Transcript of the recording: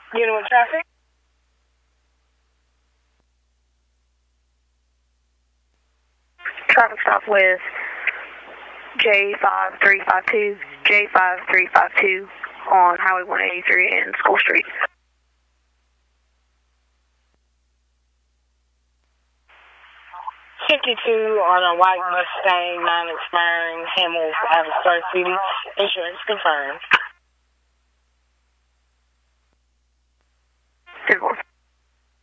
Dealing with traffic? Traffic stop with J5352 on Highway 183 and School Street. 52 on a white Mustang, non-expiring, Hamels, Adams Star City. Insurance confirmed.